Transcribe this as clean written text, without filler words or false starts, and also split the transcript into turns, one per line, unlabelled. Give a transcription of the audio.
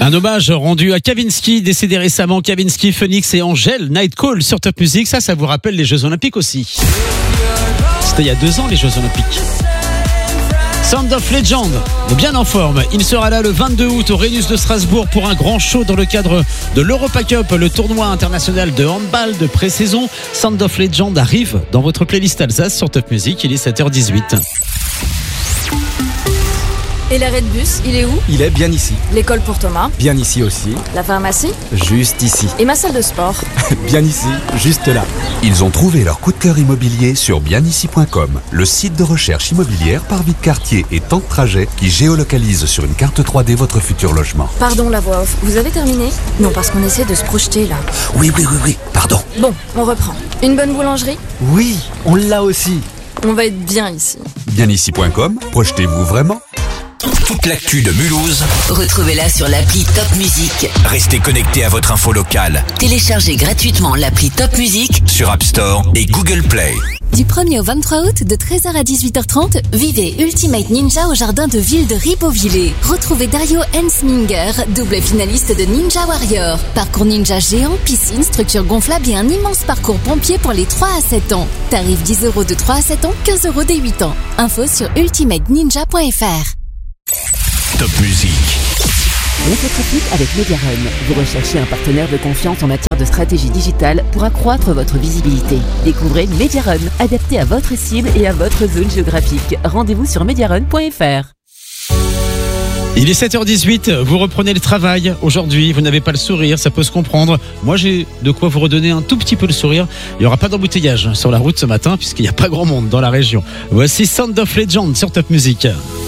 Un hommage rendu à Kavinsky, décédé récemment. Kavinsky, Phoenix et Angèle, Night Call sur Top Music. Ça vous rappelle les Jeux Olympiques aussi. C'était il y a 2 ans, les Jeux Olympiques. Sound of Legend est bien en forme. Il sera là le 22 août au Rhenus de Strasbourg pour un grand show dans le cadre de l'Europa Cup, le tournoi international de handball de pré-saison. Sound of Legend arrive dans votre playlist Alsace sur Top Music. Il est 7h18.
Et l'arrêt de bus, il est où?
Il est bien ici.
L'école pour Thomas?
Bien ici aussi.
La pharmacie?
Juste ici.
Et ma salle de sport?
Bien ici, juste là.
Ils ont trouvé leur coup de cœur immobilier sur bienici.com, le site de recherche immobilière par vie de quartier et temps de trajet qui géolocalise sur une carte 3D votre futur logement.
Pardon la voix off, vous avez terminé? Non, parce qu'on essaie de se projeter là.
Oui, pardon.
Bon, on reprend. Une bonne boulangerie?
Oui, on l'a aussi.
On va être bien ici.
Bienici.com, projetez-vous vraiment?
Toute l'actu de Mulhouse,
retrouvez-la sur l'appli Top Music.
restez connectés à votre info locale
Téléchargez gratuitement l'appli Top Music
sur App Store et Google Play.
Du 1er au 23 août, de 13h à 18h30, vivez Ultimate Ninja au jardin de ville de Ribeauvillé. Retrouvez Dario Hensminger, double finaliste de Ninja Warrior. Parcours ninja géant, piscine, structure gonflable et un immense parcours pompier pour les 3 à 7 ans. Tarif 10 € de 3 à 7 ans, 15 € des 8 ans. Info sur ultimateninja.fr.
Top Music.
Votre trafic avec Mediarun. Vous recherchez un partenaire de confiance en matière de stratégie digitale pour accroître votre visibilité. Découvrez Mediarun, adapté à votre cible et à votre zone géographique. Rendez-vous sur mediarun.fr.
Il est 7h18, vous reprenez le travail. Aujourd'hui, vous n'avez pas le sourire, ça peut se comprendre. Moi, j'ai de quoi vous redonner un tout petit peu le sourire. Il n'y aura pas d'embouteillage sur la route ce matin puisqu'il n'y a pas grand monde dans la région. Voici Sound of Legend sur Top Music.